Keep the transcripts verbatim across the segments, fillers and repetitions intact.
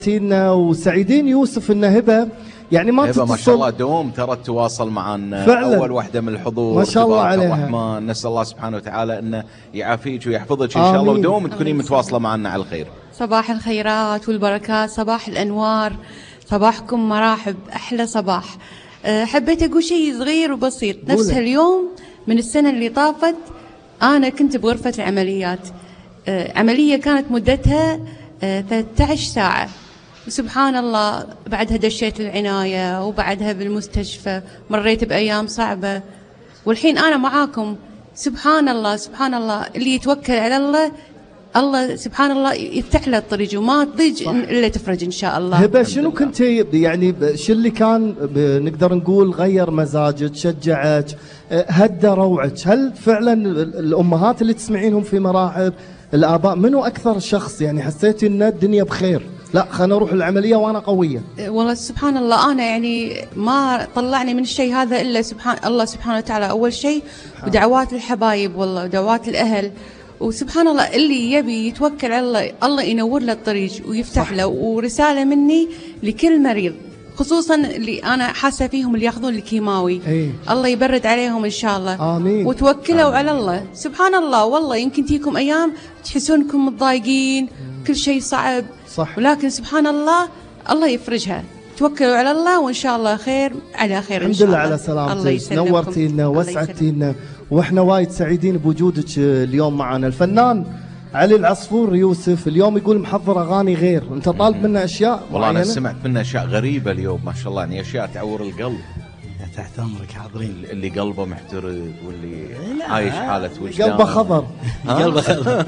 وسعيدين يوسف ان هبه يعني ما هبه ما شاء الله دوم ترى تواصل معنا فعلا. اول واحده من الحضور ما شاء الله عليها الرحمن. نسال الله سبحانه وتعالى انه يعافيك ويحفظك ان شاء الله ودوم تكونين متواصله معنا على الخير. صباح الخيرات والبركات، صباح الانوار، صباحكم مراحب، احلى صباح. حبيت اقول شيء صغير وبسيط. نفس هاليوم من السنه اللي طافت انا كنت بغرفه العمليات، عمليه كانت مدتها ثلاثة عشر ساعه، وسبحان الله بعدها دشيت العنايه وبعدها بالمستشفى، مريت بايام صعبه، والحين انا معاكم. سبحان الله سبحان الله، اللي يتوكل على الله الله سبحان الله يفتح له الطريق وما تضيج الا تفرج ان شاء الله. هبه شنو كنت يعني شو اللي كان نقدر نقول غير مزاجك، شجعك، هدى روعك؟ هل فعلا الامهات اللي تسمعينهم في مراحب، الاباء، منو اكثر شخص يعني حسيتي ان الدنيا بخير، لا خلينا نروح العمليه وانا قويه؟ والله سبحان الله انا يعني ما طلعني من الشيء هذا الا سبحان الله سبحانه وتعالى اول شيء، ودعوات الحبايب والله ودعوات الاهل. وسبحان الله اللي يبي يتوكل على الله الله ينور له الطريق ويفتح صح. له. ورساله مني لكل مريض، خصوصا اللي انا حاسه فيهم اللي ياخذون الكيماوي، أيه. الله يبرد عليهم ان شاء الله. امين. وتوكلوا آمين. على الله. سبحان الله والله يمكن تيكم ايام تحسون انكم متضايقين، كل شيء صعب صح، ولكن سبحان الله الله يفرجها. توكلوا على الله وان شاء الله خير على خير ان شاء الله. الحمد لله على سلامتك، نورتينا وسعدتينا، واحنا وايد سعيدين بوجودك اليوم معنا. الفنان علي العصفور يوسف اليوم يقول محضر اغاني غير، انت طالب منا اشياء والله انا سمعت منه اشياء غريبه اليوم ما شاء الله، يعني اشياء تعور القلب. تحت امرك حاضرين. اللي قلبه محترق واللي عايش حاله وجدان قلبه خضر قلبه خضر.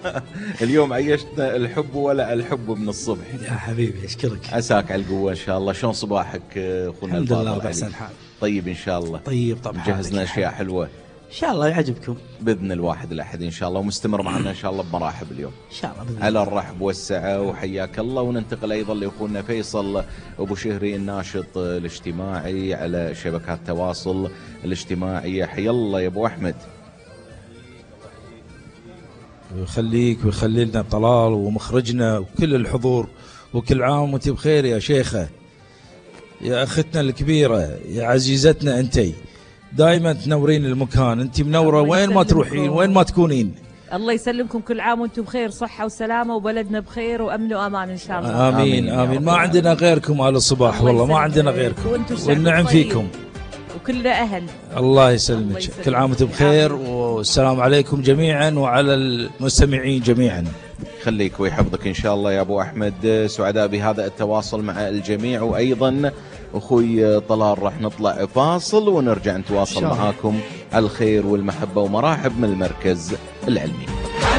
اليوم عيشتنا الحب ولا الحب من الصبح. يا حبيبي اشكرك، عساك على القوه ان شاء الله. شلون صباحك اخونا الحمد لله باحسن حال. طيب ان شاء الله. طيب طبعا جهزنا اشياء حلوه ان شاء الله يعجبكم باذن الواحد الاحد ان شاء الله، ومستمر معنا ان شاء الله بمراحب اليوم ان شاء الله بإذن على الرحب والسعه. وحياك الله. وننتقل ايضا لاخونا فيصل ابو شهري الناشط الاجتماعي على شبكات التواصل الاجتماعي. حي الله يا ابو احمد. ويخليك ويخلي لنا طلال ومخرجنا وكل الحضور، وكل عام وانت بخير يا شيخه، يا اختنا الكبيره، يا عزيزتنا انتي دائما تنورين المكان، انت منوره وين ما تروحين وين ما تكونين. الله يسلمكم، كل عام وانتم بخير، صحه وسلامه وبلدنا بخير وامن وامان ان شاء الله. امين امين, آمين. ما عندنا غيركم على الصباح، والله ما عندنا غيركم، والنعم فيكم وكلنا اهل. الله يسلمك، كل عام وانتم بخير، والسلام عليكم جميعا وعلى المستمعين جميعا. خليك ويحفظك ان شاء الله يا ابو احمد. سعداء بهذا التواصل مع الجميع. وايضا اخوي طلال راح نطلع فاصل ونرجع نتواصل معاكم على الخير والمحبه ومراحب من المركز العلمي.